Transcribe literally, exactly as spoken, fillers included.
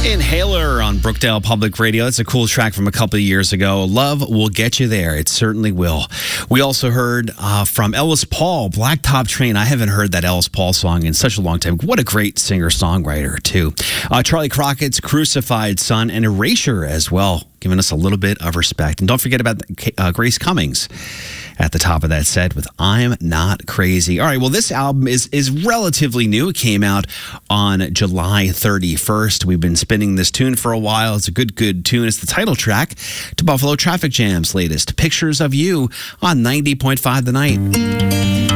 Inhaler on Brookdale Public Radio. It's a cool track from a couple of years ago. Love will get you there. It certainly will. We also heard uh, from Ellis Paul, Blacktop Train. I haven't heard that Ellis Paul song in such a long time. What a great singer-songwriter, too. Uh, Charlie Crockett's Crucified Son and Erasure as well, giving us a little bit of respect. And don't forget about uh, Grace Cummings at the top of that set with I'm Not Crazy. All right, well, this album is is relatively new. It came out on July thirty-first. We've been spinning this tune for a while. It's a good, good tune. It's the title track to Buffalo Traffic Jam's latest, Pictures of You on ninety point five The Night.